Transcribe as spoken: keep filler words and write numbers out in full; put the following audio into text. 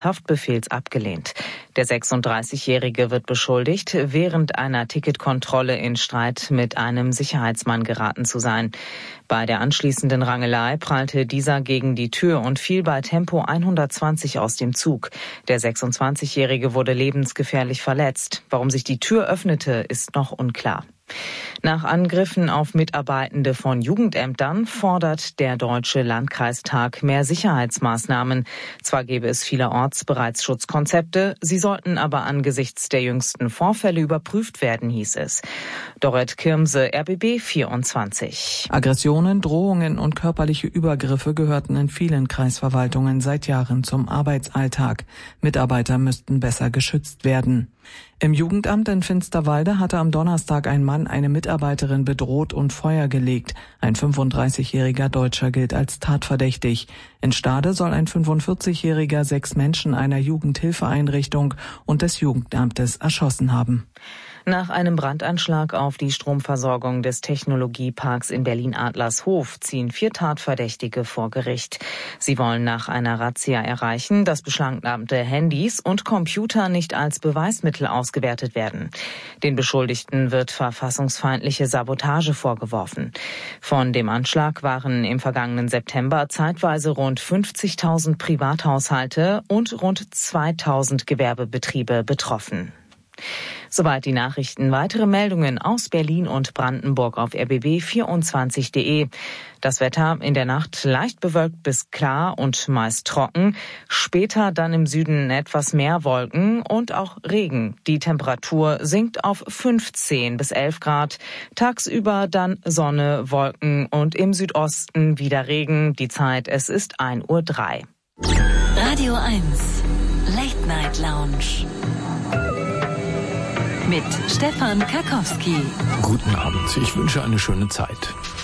Haftbefehls abgelehnt. Der sechsunddreißigjährige wird beschuldigt, während einer Ticketkontrolle in Streit mit einem Sicherheitsmann geraten zu sein. Bei der anschließenden Rangelei prallte dieser gegen die Tür und fiel bei Tempo hundertzwanzig aus dem Zug. Der sechsundzwanzigjährige wurde lebensgefährlich verletzt. Warum sich die Tür öffnete, ist noch unklar. Nach Angriffen auf Mitarbeitende von Jugendämtern fordert der Deutsche Landkreistag mehr Sicherheitsmaßnahmen. Zwar gäbe es vielerorts bereits Schutzkonzepte, sie sollten aber angesichts der jüngsten Vorfälle überprüft werden, hieß es. Dorrit Kirmse, R B B vierundzwanzig. Aggressionen, Drohungen und körperliche Übergriffe gehörten in vielen Kreisverwaltungen seit Jahren zum Arbeitsalltag. Mitarbeiter müssten besser geschützt werden. Im Jugendamt in Finsterwalde hatte am Donnerstag ein Mann eine Mitarbeiterin bedroht und Feuer gelegt. Ein fünfunddreißigjähriger Deutscher gilt als tatverdächtig. In Stade soll ein fünfundvierzigjähriger sechs Menschen einer Jugendhilfeeinrichtung und des Jugendamtes erschossen haben. Nach einem Brandanschlag auf die Stromversorgung des Technologieparks in Berlin-Adlershof ziehen vier Tatverdächtige vor Gericht. Sie wollen nach einer Razzia erreichen, dass beschlagnahmte Handys und Computer nicht als Beweismittel ausgewertet werden. Den Beschuldigten wird verfassungsfeindliche Sabotage vorgeworfen. Von dem Anschlag waren im vergangenen September zeitweise rund fünfzigtausend Privathaushalte und rund zweitausend Gewerbebetriebe betroffen. Soweit die Nachrichten. Weitere Meldungen aus Berlin und Brandenburg auf r b b vierundzwanzig punkt de. Das Wetter in der Nacht leicht bewölkt bis klar und meist trocken. Später dann im Süden etwas mehr Wolken und auch Regen. Die Temperatur sinkt auf fünfzehn bis elf Grad. Tagsüber dann Sonne, Wolken und im Südosten wieder Regen. Die Zeit, es ist ein Uhr drei. Radio eins, Late Night Lounge. Mit Stefan Karkowski. Guten Abend, ich wünsche eine schöne Zeit.